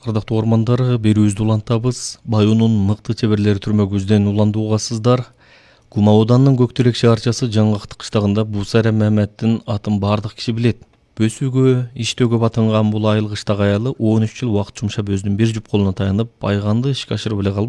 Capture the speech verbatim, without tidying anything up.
Ардактуу ормандар, берүүбүздү улантабыз. Баюунун мыкты чеберлери түрмөгүбүздөн уландуугасыздар. Кума ауданынын Көктүрек шаарчасы Жаңгакты кыштагында Бусара Маматтын атын бардык киши билет. Бөсүүгө, иштөөгө батынган бул айыл кыштак аялы он үч жыл убакыт жумшап өзүнүн бир жуп колуна таянып, байганды ишке ашырып эле калбайт.